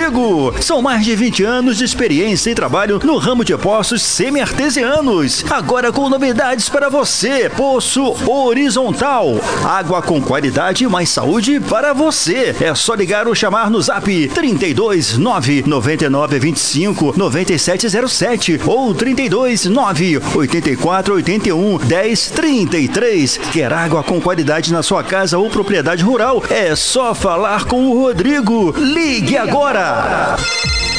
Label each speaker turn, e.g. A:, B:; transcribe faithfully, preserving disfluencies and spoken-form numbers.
A: Rodrigo. São mais de vinte anos de experiência e trabalho no ramo de poços semi-artesianos. Agora com novidades para você. Poço horizontal. Água com qualidade e mais saúde para você. É só ligar ou chamar no zap trinta e dois, nove noventa e nove, vinte e cinco, noventa e sete zero sete ou trinta e dois, nove oitenta e quatro, oitenta e um, dez, trinta e três. Quer água com qualidade na sua casa ou propriedade rural? É só falar com o Rodrigo. Ligue agora!